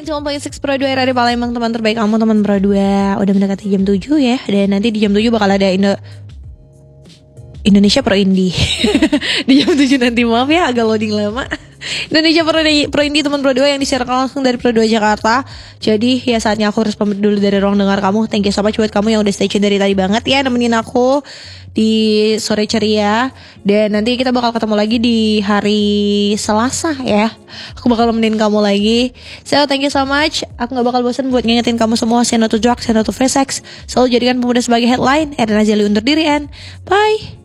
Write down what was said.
91.6 Pro 2 Radio Palembang, teman terbaik kamu, teman Pro 2. Udah mendekati jam 7 ya. Dan nanti di jam 7 bakal ada Indonesia Pro Indie. Di jam 7 nanti, maaf ya agak loading lama. Indonesia Pro Indie teman Pro 2 yang disiarkan langsung dari Pro 2 Jakarta. Jadi ya saatnya aku harus pamit dulu dari ruang dengar kamu. Thank you so much buat kamu yang udah stay tune dari tadi banget ya, nemenin aku di sore ceria. Dan nanti kita bakal ketemu lagi di hari Selasa ya. Aku bakal nemenin kamu lagi. So thank you so much. Aku gak bakal bosan buat ngingetin kamu semua, say no to drugs, say no to free sex. Selalu jadikan pemuda sebagai headline. Eden Azali undur diri, and bye.